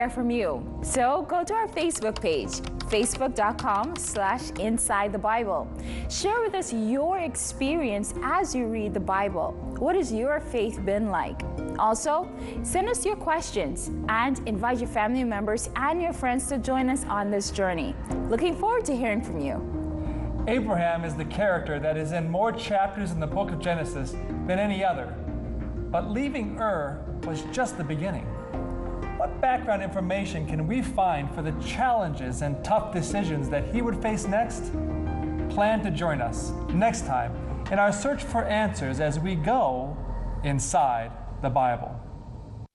From you. So go to our Facebook page, facebook.com/Inside the Bible. Share with us your experience as you read the Bible. What has your faith been like? Also, send us your questions and invite your family members and your friends to join us on this journey. Looking forward to hearing from you. Abraham is the character that is in more chapters in the book of Genesis than any other. But leaving Ur was just the beginning. What background information can we find for the challenges and tough decisions that he would face next? Plan to join us next time in our search for answers as we go inside the Bible.